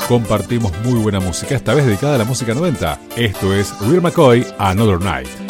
compartimos muy buena música, esta vez dedicada a la música 90. Esto es Real McCoy, Another Night.